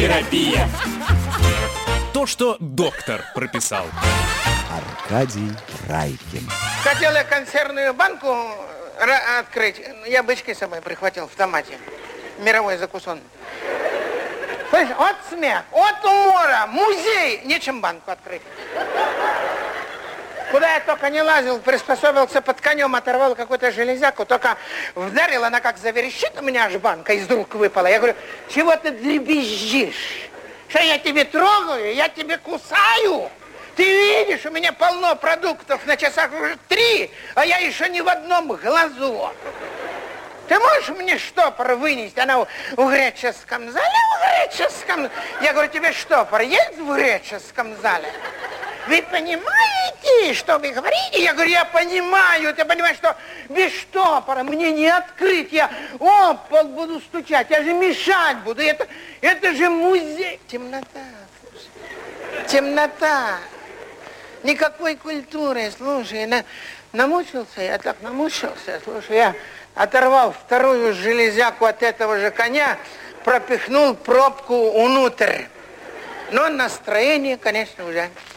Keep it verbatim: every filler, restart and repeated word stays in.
терапия. То, что доктор прописал. Аркадий Райкин. Хотел я консервную банку открыть. Я бычки с собой прихватил в томате. Мировой закусон. Слышь, от смех, от умора, музей. Нечем банку открыть. Куда я только не лазил, приспособился под конем, оторвал какую-то железяку, только вдарил, она как заверещит, у меня аж банка из рук выпала. Я говорю, чего ты дребезжишь? Что я тебе трогаю, я тебе кусаю? Ты видишь, у меня полно продуктов, на часах уже три, а я еще не в одном глазу. Ты можешь мне штопор вынести? Она в, в греческом зале, в греческом... Я говорю, тебе штопор есть в греческом зале? Вы понимаете, что вы говорите? Я говорю, я понимаю. Ты понимаешь, что без штопора мне не открыть. Я о пол буду стучать, я же мешать буду. Это, это же музей. Темнота, слушай. Темнота. Никакой культуры, слушай. На, намучился я, так намучился. Слушай, я оторвал вторую железяку от этого же коня, пропихнул пробку внутрь. Но настроение, конечно, уже...